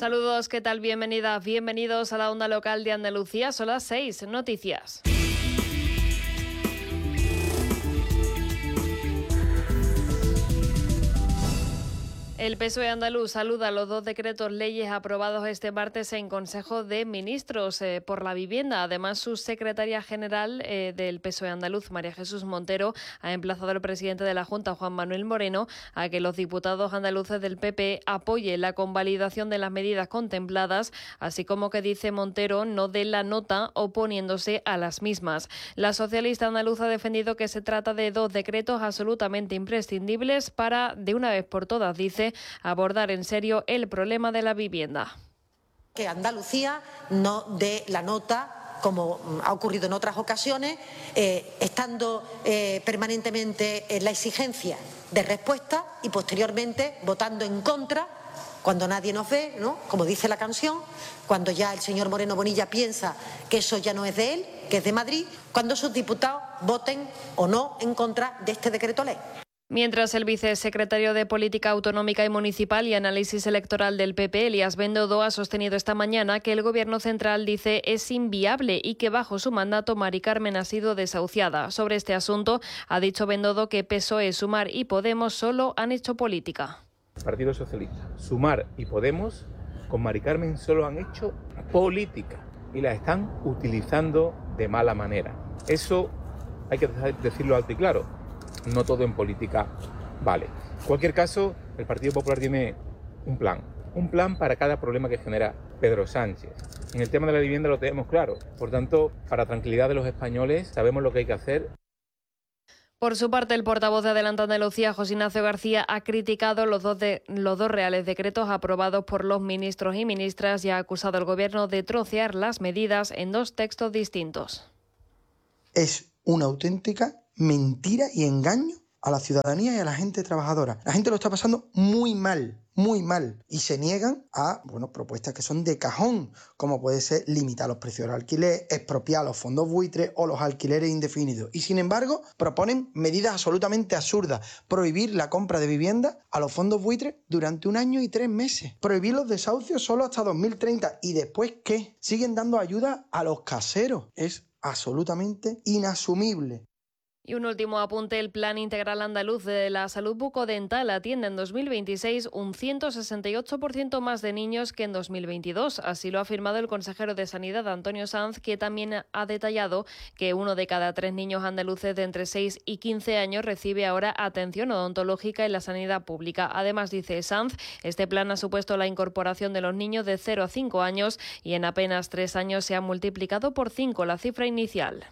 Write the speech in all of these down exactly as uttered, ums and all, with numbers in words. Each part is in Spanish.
Saludos, ¿qué tal? Bienvenidas, bienvenidos a la Onda Local de Andalucía. Son las seis noticias. El P S O E andaluz saluda los dos decretos leyes aprobados este martes en Consejo de Ministros eh, por la vivienda. Además, su secretaria general eh, del P S O E andaluz, María Jesús Montero, ha emplazado al presidente de la Junta, Juan Manuel Moreno, a que los diputados andaluces del P P apoyen la convalidación de las medidas contempladas, así como que, dice Montero, no dé la nota oponiéndose a las mismas. La socialista andaluza ha defendido que se trata de dos decretos absolutamente imprescindibles para, de una vez por todas, dice, abordar en serio el problema de la vivienda. Que Andalucía no dé la nota, como ha ocurrido en otras ocasiones, eh, estando eh, permanentemente en la exigencia de respuesta y posteriormente votando en contra cuando nadie nos ve, ¿no? Como dice la canción, cuando ya el señor Moreno Bonilla piensa que eso ya no es de él, que es de Madrid, cuando sus diputados voten o no en contra de este decreto ley. Mientras, el vicesecretario de Política Autonómica y Municipal y Análisis Electoral del P P, Elías Bendodo, ha sostenido esta mañana que el Gobierno central, dice, es inviable y que bajo su mandato Mari Carmen ha sido desahuciada. Sobre este asunto, ha dicho Bendodo que P S O E, Sumar y Podemos solo han hecho política. El Partido Socialista, Sumar y Podemos con Mari Carmen solo han hecho política y la están utilizando de mala manera. Eso hay que decirlo alto y claro. No todo en política vale. En cualquier caso, el Partido Popular tiene un plan. Un plan para cada problema que genera Pedro Sánchez. En el tema de la vivienda lo tenemos claro. Por tanto, para tranquilidad de los españoles, sabemos lo que hay que hacer. Por su parte, el portavoz de Adelante Andalucía, José Ignacio García, ha criticado los dos, de, los dos reales decretos aprobados por los ministros y ministras y ha acusado al Gobierno de trocear las medidas en dos textos distintos. Es una auténtica mentira y engaño a la ciudadanía y a la gente trabajadora. La gente lo está pasando muy mal, muy mal, y se niegan a, bueno, propuestas que son de cajón, como puede ser limitar los precios del alquiler, expropiar los fondos buitres o los alquileres indefinidos. Y sin embargo, proponen medidas absolutamente absurdas: prohibir la compra de viviendas a los fondos buitres durante un año y tres meses, prohibir los desahucios solo hasta dos mil treinta, y después, ¿qué? Siguen dando ayuda a los caseros. Es absolutamente inasumible. Y un último apunte: el Plan Integral Andaluz de la Salud Bucodental atiende en dos mil veintiséis un ciento sesenta y ocho por ciento más de niños que en dos mil veintidós. Así lo ha afirmado el consejero de Sanidad, Antonio Sanz, que también ha detallado que uno de cada tres niños andaluces de entre seis y quince años recibe ahora atención odontológica en la sanidad pública. Además, dice Sanz, este plan ha supuesto la incorporación de los niños de cero a cinco años y en apenas tres años se ha multiplicado por cinco la cifra inicial.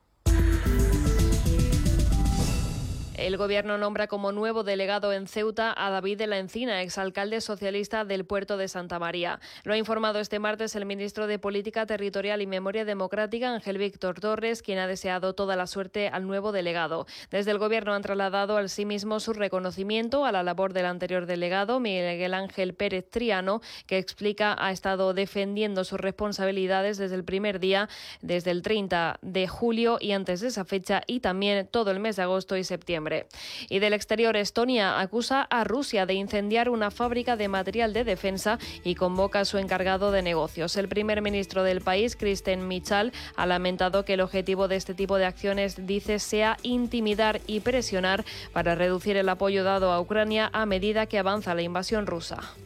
El Gobierno nombra como nuevo delegado en Ceuta a David de la Encina, exalcalde socialista del puerto de Santa María. Lo ha informado este martes el ministro de Política Territorial y Memoria Democrática, Ángel Víctor Torres, quien ha deseado toda la suerte al nuevo delegado. Desde el Gobierno han trasladado al sí mismo su reconocimiento a la labor del anterior delegado, Miguel Ángel Pérez Triano, que explica ha estado defendiendo sus responsabilidades desde el primer día, desde el treinta de julio y antes de esa fecha, y también todo el mes de agosto y septiembre. Y del exterior, Estonia acusa a Rusia de incendiar una fábrica de material de defensa y convoca a su encargado de negocios. El primer ministro del país, Kristen Michal, ha lamentado que el objetivo de este tipo de acciones, dice, sea intimidar y presionar para reducir el apoyo dado a Ucrania a medida que avanza la invasión rusa.